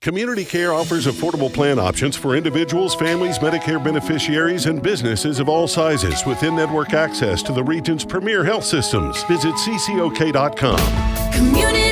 Community Care offers affordable plan options for individuals, families, Medicare beneficiaries, and businesses of all sizes with in-network access to the region's premier health systems. Visit ccok.com. Community